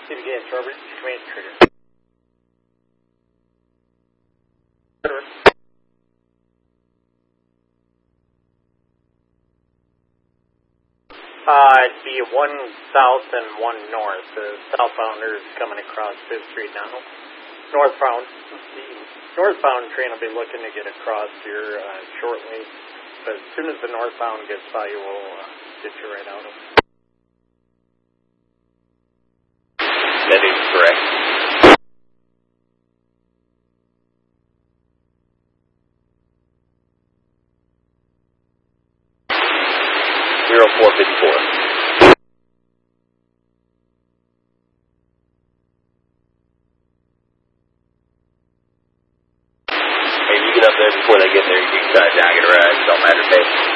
Receive again, Starbird, command trigger. It'd be one south and one north. The southbounder is coming across 5th Street now. Northbound train will be looking to get across here shortly. But as soon as the northbound gets by you, we'll get you right out of it. That is correct. Zero 454. Hey, you get up there before they get there. You can try to jacket a ride. Don't matter, babe.